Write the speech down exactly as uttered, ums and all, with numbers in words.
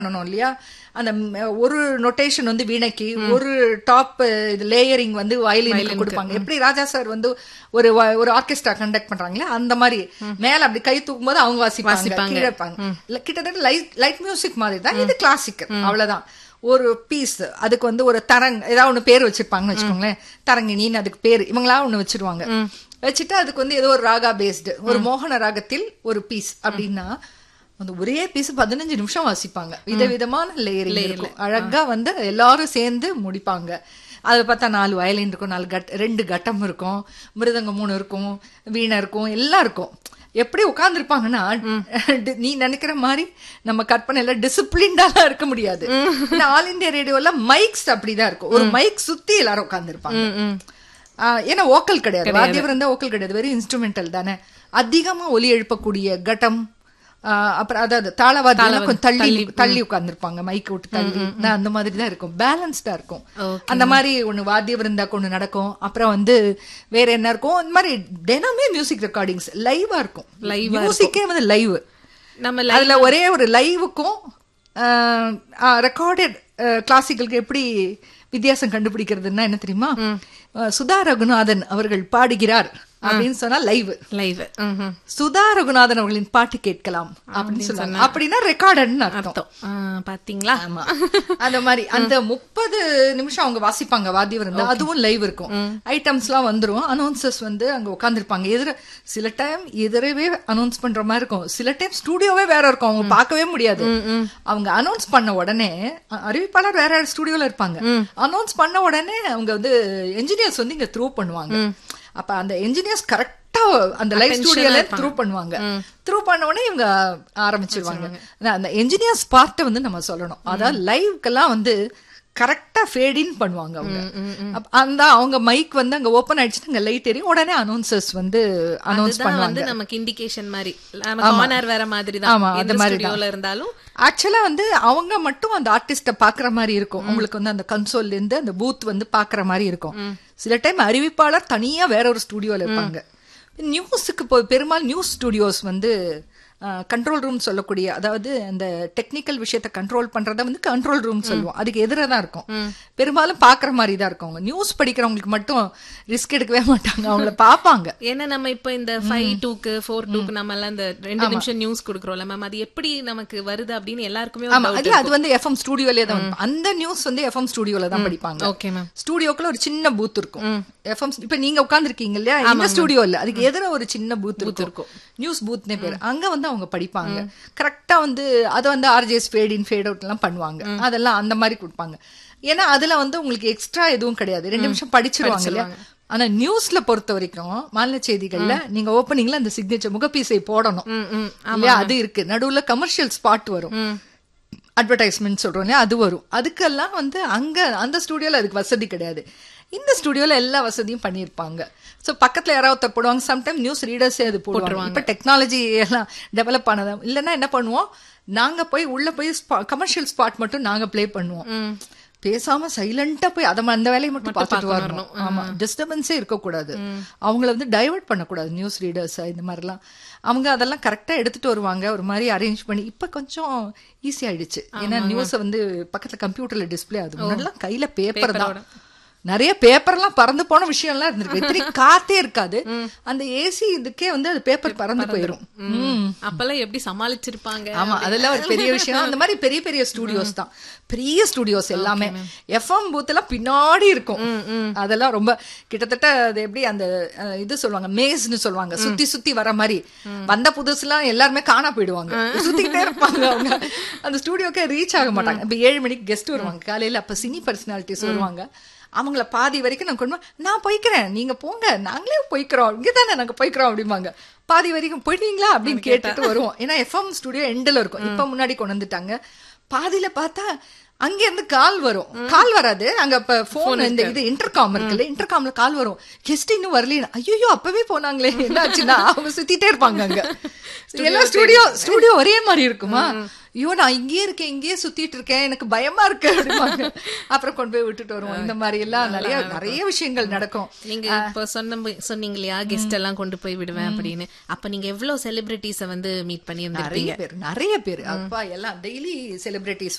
பண்ணணும் இல்லையா. அந்த ஒரு நொட்டேஷன் வந்து வீணைக்கு, ஒரு டாப் லேயரிங் வந்து வயலினுக்கு கொடுப்பாங்க. எப்படி ராஜா சார் வந்து ஒரு ஒரு ஆர்கெஸ்ட்ரா கண்டக்ட் பண்றாங்களே அந்த மாதிரி மேல அப்படி கை தூக்கும் போது அவங்க வாசிப்பாங்க, கீழே இருப்பாங்க. கிட்டத்தட்ட லைட் லைட் மியூசிக் மாதிரி தான் இது. கிளாசிக்கல் அவ்வளவுதான். ஒரு பீஸ் அதுக்கு வந்து ஒரு தரங் ஏதாவது ஒண்ணு பேர் வச்சிருப்பாங்கன்னு வச்சுக்கோங்களேன். தரங்கினின்னு அதுக்கு பேரு இவங்களா ஒண்ணு வச்சிருவாங்க. வச்சுட்டு அதுக்கு வந்து ஏதோ ஒரு ராகா பேஸ்டு, ஒரு மோகன ராகத்தில் ஒரு பீஸ் அப்படின்னா அந்த ஒரே பீஸ் பதினஞ்சு நிமிஷம் வாசிப்பாங்க. விதவிதமான லேயரிங் இருக்கும். அழகா வந்து எல்லாரும் சேர்ந்து முடிப்பாங்க. அதை பார்த்தா நாலு வயலின் இருக்கும், நாலு கட் ரெண்டு கட்டம் இருக்கும், மிருதங்கம் மூணு இருக்கும், வீணை இருக்கும், எல்லாம் இருக்கும். எப்படி உட்கார்ந்துருப்பாங்கன்னா நீ நினைக்கிற மாதிரி நம்ம கற்பனையில டிசிப்ளின்டாலாம் இருக்க முடியாது. ஆல் இந்தியா ரேடியோல மைக்ஸ் அப்படிதான் இருக்கும். ஒரு மைக் சுத்தி எல்லாரும் உட்கார்ந்துருப்பாங்க. ஏன்னா ஓக்கல் கிடையாது, வாத்தியம் இருந்தா ஓக்கல் கிடையாது, வெறும் இன்ஸ்ட்ருமெண்டல் தானே. அதிகமா ஒலி எழுப்பக்கூடிய கட்டம், அப்புறம் அதாவது தாளவாதியெல்லாம் கொஞ்சம் தள்ளி தள்ளி உட்கார்ந்துருப்பாங்க, மைக் விட்டு தள்ளி. அந்த மாதிரி தான் இருக்கும், பேலன்ஸ்டா இருக்கும். அந்த மாதிரி ஒண்ணு வாத்திய விருந்தாக்கு ஒண்ணு நடக்கும். அப்புறம் வந்து வேற என்ன இருக்கும், இந்த மாதிரி தினமே மியூசிக் ரெக்கார்டிங்ஸ் லைவா இருக்கும். மியூசிக்கே வந்து லைவ். நம்ம அதுல ஒரே ஒரு லைவுக்கும் ரெக்கார்டட் கிளாசிக்கலுக்கு எப்படி வித்தியாசம் கண்டுபிடிக்கிறதுன்னா என்ன தெரியுமா, சுதா ரகுநாதன் அவர்கள் பாடுகிறார் அப்படின்னு சொன்னா லைவ் லைவ் சுதா ரகுநாதன் அவர்களின் பாட்டு கேட்கலாம் அப்படின்னு சொன்னாங்க. அப்படின்னா ரெக்கார்டட்னு அர்த்தம். பாத்தீங்களா? ஆமா, அந்த மாதிரி அந்த முப்பது நிமிஷம் அவங்க வாசிப்பாங்க வாத்தியம் இருந்தா. அதுவும் லைவ் இருக்கும். ஐட்டம்ஸ் எல்லாம் வந்துரும். அனௌன்சர்ஸ் வந்து அங்க உட்காந்துருப்பாங்க. எதிர சில டைம் எதிரவே அனௌன்ஸ் பண்ற மாதிரி இருக்கும், சில டைம் ஸ்டுடியோவே வேற இருக்கும், அவங்க பார்க்கவே முடியாது. அவங்க அனௌன்ஸ் பண்ண உடனே அறிவிப்பாளர் வேற ஸ்டுடியோல இருப்பாங்க. அனௌன்ஸ் பண்ண உடனே அவங்க வந்து என்ஜினியர்ஸ் வந்து இங்க த்ரூ பண்ணுவாங்க. அப்ப அந்த என்ஜினியர்ஸ் கரெக்டா அந்த லைவ் ஸ்டுடியோல த்ரூ பண்ணுவாங்க. த்ரூ பண்ண உடனே இவங்க ஆரம்பிச்சிருவாங்க. அந்த என்ஜினியர்ஸ் பார்ட்ட வந்து நம்ம சொல்லணும். அதாவது லைவ்க்கெல்லாம் வந்து கரெக்டா ஃபேட் இன் பண்ணுவாங்க அவங்க. அந்த அவங்க மைக் வந்து அங்க ஓபன் ஆயிடுச்சுன்னா அங்க லைட் எரியும், உடனே அனௌன்சர்ஸ் வந்து அனௌன்ஸ் பண்ணுவாங்க. நமக்கு இண்டிகேஷன் மாதிரி கார்னர் வேற மாதிரி தான். ஆமா, அந்த மாதிரி ஸ்டுடியோல இருந்தாலும் ஆக்சுவலா வந்து அவங்க மட்டும் அந்த ஆர்டிஸ்ட பாக்குற மாதிரி இருக்கும். உங்களுக்கு வந்து அந்த கன்சோல்ல இருந்து அந்த பூத் வந்து பாக்குற மாதிரி இருக்கும். சில டைம் அறிவிப்பாளர் தனியா வேற ஒரு ஸ்டுடியோல இருப்பாங்க. நியூஸுக்கு பெரும்பாலும் நியூஸ் ஸ்டுடியோஸ் வந்து கண்ட்ரோல் ரூம் சொல்லக்கூடிய, அதாவது அந்த டெக்னிக்கல் விஷயத்த கண்ட்ரோல் பண்றத வந்து கண்ட்ரோல் ரூம் சொல்லுவோம். அதுக்கு எதிராக தான் இருக்கும். பெரும்பாலும் பாக்குற மாதிரி தான் இருக்கும். அவங்க நியூஸ் படிக்கிறவங்களுக்கு மட்டும் ரிஸ்க் எடுக்கவே மாட்டாங்க, அவங்கள பாப்பாங்க. ஏன்னா நம்ம இப்ப இந்த ஃபைவ் டூக்கு ஃபோர் டூக்கு நம்ம எல்லாம் இந்த ரெண்டு நிமிஷம் நியூஸ் கொடுக்கறோம்ல மேம், அது எப்படி நமக்கு வருது அப்படின்னு எல்லாருக்குமே அது வந்து எஃப்எம் ஸ்டுடியோலயே தான். அந்த நியூஸ் வந்து எஃப்எம் ஸ்டுடியோல தான் படிப்பாங்க. Okay ma'am. ஸ்டுடியோக்குள்ள ஒரு சின்ன பூத் இருக்கும். எஃப்எம் இப்ப நீங்க உட்கார்ந்துருக்கீங்க இல்லையா, இந்த ஸ்டுடியோ இல்ல, அதுக்கு எதிர ஒரு சின்ன பூத் இருக்கும், நியூஸ் பூத்னே பேரு. அங்க வந்து அவங்க படிப்பாங்க. கரெக்டா வந்து அதை வந்து ஆர்ஜேஸ் ஃபேட் இன் ஃபேட் அவுட் எல்லாம் பண்ணுவாங்க. அதெல்லாம் அந்த மாதிரி கொடுப்பாங்க. ஏன்னா அதுல வந்து உங்களுக்கு எக்ஸ்ட்ரா எதுவும் கிடையாது, ரெண்டு நிமிஷம் படிச்சிருவாங்க இல்லையா. ஆனா நியூஸ்ல பொறுத்த வரைக்கும் மாநில செய்திகள்ல நீங்க ஓப்பனிங்ல அந்த சிக்னேச்சர் முகப்பீசை போடணும் இல்லையா, அது இருக்கு. நடுவுல கமர்ஷியல் ஸ்பாட் வரும், அட்வர்டைஸ்மெண்ட் சொல்றோம் இல்லையா, அது வரும். அதுக்கெல்லாம் வந்து அங்க அந்த ஸ்டுடியோல அதுக்கு வசதி கிடையாது. இந்த ஸ்டுடியோல எல்லா வசதியும் பண்ணிருப்பாங்க. சோ பக்கத்துல யாராவது போடுவாங்க. சம்டைம் நியூஸ் ரீடர்ஸே அது போடுவாங்க. இப்ப டெக்னாலஜி எல்லாம் டெவலப் ஆனதா இல்லைன்னா என்ன பண்ணுவோம், நாங்க போய் உள்ள போய் கமர்ஷியல் ஸ்பாட் மட்டும் நாங்க பிளே பண்ணுவோம். பேசாம சைலண்டா போய் அதை அந்த வேலையை மட்டும் பார்த்துட்டு வரணும். ஆமா, டிஸ்டர்பன்ஸே இருக்கக்கூடாது. அவங்கள வந்து டைவர்ட் பண்ணக்கூடாது நியூஸ் ரீடர்ஸ் இந்த மாதிரிலாம். அவங்க அதெல்லாம் கரெக்டா எடுத்துட்டு வருவாங்க, ஒரு மாதிரி அரேஞ்ச் பண்ணி. இப்ப கொஞ்சம் ஈஸி ஆயிடுச்சு. ஏன்னா நியூஸை வந்து பக்கத்துல கம்ப்யூட்டர்ல டிஸ்பிளே ஆகுது. முன்னாடிலாம் கையில பேப்பர் தான். நிறைய பேப்பர் எல்லாம் பறந்து போன விஷயம் எல்லாம் இருந்திருக்கு. இத்தனை காத்தே இருக்காது, அந்த ஏசி இதுக்கே வந்து அது பேப்பர் பறந்து போயிரும். அப்பெல்லாம் எப்படி சமாளிச்சிருப்பாங்க. ஆமா, அதெல்லாம் ஒரு பெரிய விஷயம். அந்த மாதிரி பெரிய பெரிய ஸ்டுடியோஸ் தான், பெரிய ஸ்டுடியோஸ் எல்லாமே. எஃப்எம் பூத் எல்லாம் பின்னாடி இருக்கும். அதெல்லாம் ரொம்ப கிட்டத்தட்ட அது எப்படி அந்த இது சொல்லுவாங்க, மேஸ்ன்னு சொல்லுவாங்க, சுத்தி சுத்தி வர மாதிரி. வந்த புதுசுலாம் எல்லாருமே காணா போயிடுவாங்க, சுத்திக்கிட்டே இருப்பாங்க. அவங்க அந்த ஸ்டுடியோக்கே ரீச் ஆக மாட்டாங்க. இப்ப ஏழு மணிக்கு கெஸ்ட் வருவாங்க காலையில, அப்ப சினி பர்சனாலிட்டிஸ் வருவாங்க. அவங்கள பாதி வரைக்கும் நான் கொண்டு நான் போய்க்கிறேன், நீங்க போங்க, நாங்களே போய்க்கிறோம், இங்கதானே நாங்க போய்க்கிறோம் அப்படிம்பாங்க. பாதி வரைக்கும் போயிட்டீங்களா அப்படின்னு கேட்டுட்டு வருவோம். ஏன்னா எஃப்எம் ஸ்டுடியோ எண்டில் இருக்கும். இப்ப முன்னாடி கொண்டு வந்துட்டாங்க. பாதியில பார்த்தா அங்க இருந்து கால் வரும். கால் வராது, அங்க இப்ப போன் இந்த இது இன்டர்காம் இருக்குல்ல, இன்டர்காம்ல கால் வரும். கெஸ்ட் இன்னும் வரல, ஐயோ அப்பவே போனாங்களே, என்ன ஆச்சுன்னா அவங்க சுத்திட்டே இருப்பாங்க அங்க. எல்லாம் ஸ்டுடியோ ஸ்டுடியோ ஒரே மாதிரி இருக்குமா, ஐயோ நான் இங்கேயே இருக்கேன், இங்கேயே சுத்திட்டு இருக்கேன், எனக்கு பயமா இருக்கு அப்படிமாங்க. அப்புறம் கொண்டு போய் விட்டுட்டு வருவோம். இந்த மாதிரி எல்லாம் நிறைய நிறைய விஷயங்கள் நடக்கும். நீங்க இப்ப சொன்ன சொன்னீங்க இல்லையா, கெஸ்ட் எல்லாம் கொண்டு போய் விடுவேன் அப்படின்னு. அப்ப நீங்க எவ்வளவு செலிபிரிட்டிஸ வந்து மீட் பண்ணி நிறைய பேர் நிறைய பேர் அப்பா எல்லாம் டெய்லி செலிபிரிட்டிஸ்